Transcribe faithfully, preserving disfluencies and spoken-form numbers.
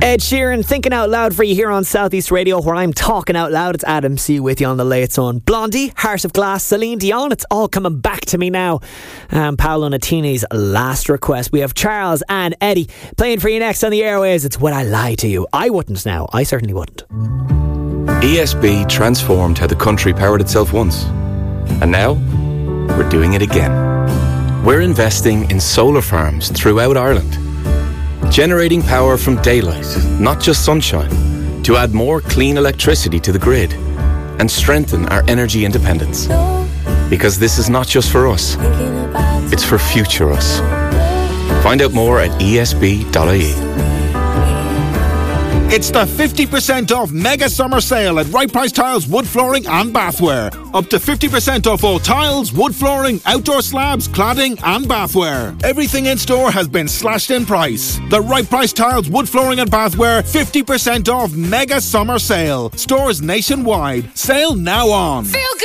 Ed Sheeran, thinking out loud for you here on Southeast Radio, where I'm talking out loud. It's Adam C with you on the Late Zone. Blondie, Heart of Glass, Celine Dion, it's all coming back to me now. Um, Paolo Nutini's last request. We have Charles and Eddie playing for you next on the airwaves. It's Would I Lie to You? I wouldn't now. I certainly wouldn't. E S B transformed how the country powered itself once. And now, we're doing it again. We're investing in solar farms throughout Ireland, generating power from daylight, not just sunshine, to add more clean electricity to the grid and strengthen our energy independence. Because this is not just for us, it's for future us. Find out more at E S B dot I E. It's the fifty percent off mega summer sale at Right Price Tiles, Wood Flooring and Bathware. Up to fifty percent off all tiles, wood flooring, outdoor slabs, cladding and bathware. Everything in store has been slashed in price. The Right Price Tiles, Wood Flooring and Bathware fifty percent off mega summer sale. Stores nationwide. Sale now on. Feel